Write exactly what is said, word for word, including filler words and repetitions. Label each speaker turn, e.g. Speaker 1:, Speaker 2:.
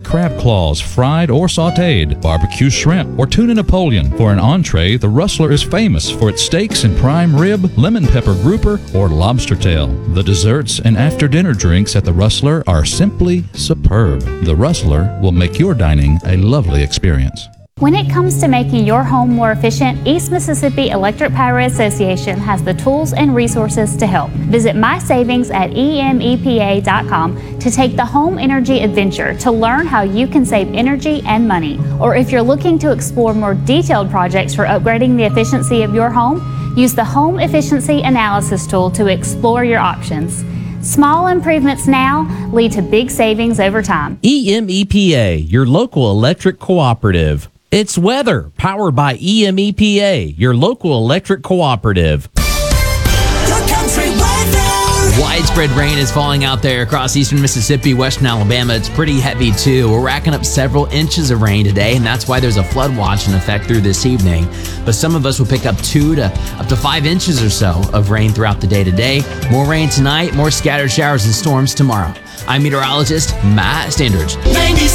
Speaker 1: crab claws, fried or sautéed, barbecue shrimp, or tuna Napoleon. For an entree, the Rustler is famous for its steaks and prime rib, lemon pepper grouper, or lobster tail. The desserts and after-dinner drinks at the Rustler are simply superb. The Rustler will make your dining a lovely experience.
Speaker 2: When it comes to making your home more efficient, East Mississippi Electric Power Association has the tools and resources to help. Visit my savings at E M E P A dot com to take the home energy adventure to learn how you can save energy and money. Or if you're looking to explore more detailed projects for upgrading the efficiency of your home, use the Home Efficiency Analysis tool to explore your options. Small improvements now lead to big savings over time.
Speaker 3: E M E P A, your local electric cooperative. It's weather, powered by E M E P A, your local electric cooperative.
Speaker 4: Your country weather.
Speaker 5: Widespread rain is falling out there across eastern Mississippi, western Alabama. It's pretty heavy, too. We're racking up several inches of rain today, and that's why there's a flood watch in effect through this evening. But some of us will pick up two to up to five inches or so of rain throughout the day today. More rain tonight, more scattered showers and storms tomorrow. I'm meteorologist Matt Standridge.